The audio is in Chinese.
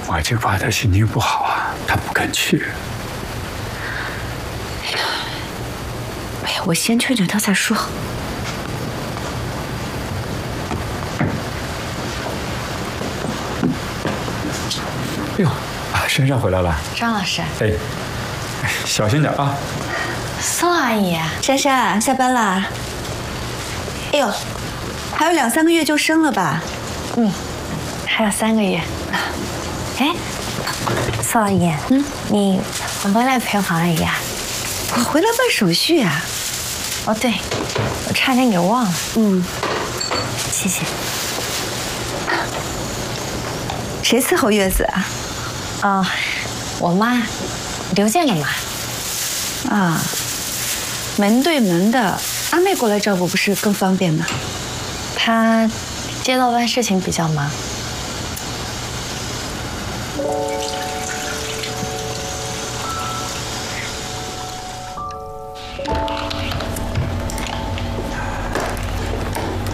我就怕他心情不好啊，他不肯去。 哎呀，我先劝劝他再说。 哎呦，珊珊回来了。 张老师， 哎，小心点啊。 宋阿姨， 珊珊下班啦。哎呦，还有2、3个月就生了吧？ 还有3个月。哎，宋阿姨，你回来陪黄阿姨啊？ 我回来办手续啊。 哦，对，我差点给忘了。谢谢。 谁伺候月子啊？ 我妈，刘健的妈。 啊，门对门的，阿妹过来照顾不是更方便吗？ 她街道办事情比较忙。